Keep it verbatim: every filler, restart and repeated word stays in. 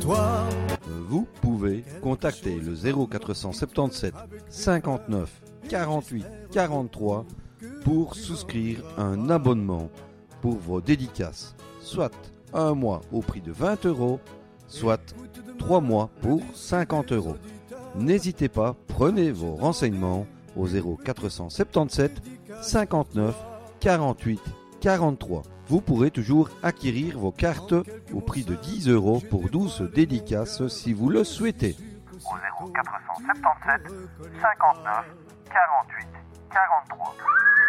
l'histoire. Vous pouvez contacter le zéro quatre cent soixante-dix-sept cinquante-neuf quarante-huit quarante-trois pour souscrire un abonnement pour vos dédicaces, soit un mois au prix de vingt euros, soit trois mois pour cinquante euros. N'hésitez pas, prenez vos renseignements au zéro quatre cent soixante-dix-sept cinquante-neuf quarante-huit quarante-trois. Vous pourrez toujours acquérir vos cartes au prix de dix euros pour douze dédicaces si vous le souhaitez. Au zéro quatre cent soixante-dix-sept cinquante-neuf quarante-huit quarante-trois.